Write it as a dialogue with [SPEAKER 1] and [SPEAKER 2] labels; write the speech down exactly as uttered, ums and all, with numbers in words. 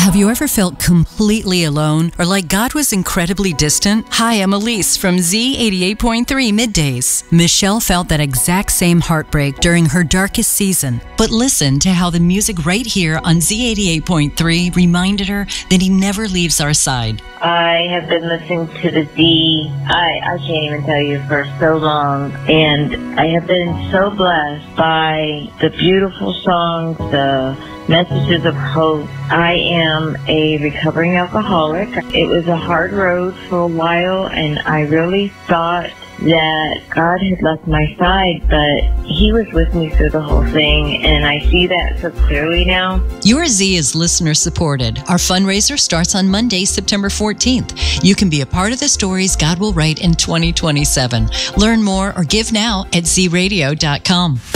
[SPEAKER 1] Have you ever felt completely alone or like God was incredibly distant? Hi, I'm Elise from Z eighty-eight point three Middays. Michelle felt that exact same heartbreak during her darkest season. But listen to how the music right here on Z eighty-eight point three reminded her that He never leaves our side.
[SPEAKER 2] I have been listening to the Z, I, I can't even tell you, for so long, and I have been so blessed by the beautiful songs, the messages of hope. I am a recovering alcoholic. It was a hard road for a while, and I really thought that God had left my side, but He was with me through the whole thing, and I see that so clearly now.
[SPEAKER 1] Your Z is listener supported. Our fundraiser starts on Monday, September fourteenth. You can be a part of the stories God will write in twenty twenty-seven. Learn more or give now at z radio dot com.